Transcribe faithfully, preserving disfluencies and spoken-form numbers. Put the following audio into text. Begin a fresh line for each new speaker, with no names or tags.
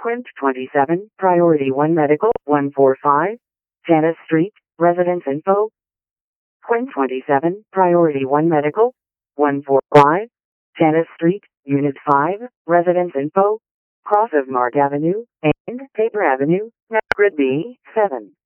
Quint twenty-seven, Priority one Medical, one forty-five, Janice Street, Residence Info. Quint twenty-seven, Priority one Medical, one forty-five, Janice Street, Unit five, Residence Info, cross of Mark Avenue, and Paper Avenue, Grid B, seven.